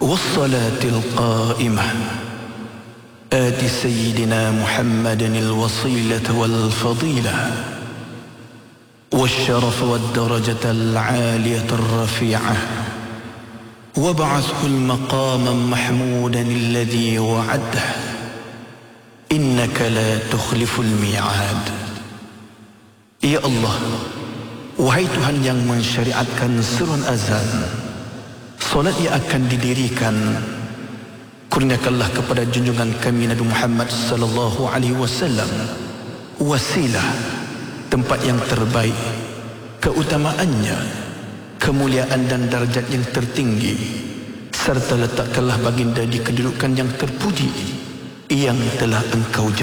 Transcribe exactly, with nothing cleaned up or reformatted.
والصلاة القائمة آت سيدنا محمد الوصيلة والفضيلة والشرف والدرجة العالية الرفيعة وابعثه المقام محمودا الذي وعده إنك لا تخلف الميعاد. Ya Allah, wahai Tuhan yang mensyariatkan seruan azan, solat yang akan didirikan, kurniakanlah kepada junjungan kami Nabi Muhammad sallallahu alaihi wasallam wasilah, tempat yang terbaik, keutamaannya, kemuliaan dan darjat yang tertinggi, serta letakkanlah baginda di kedudukan yang terpuji yang telah engkau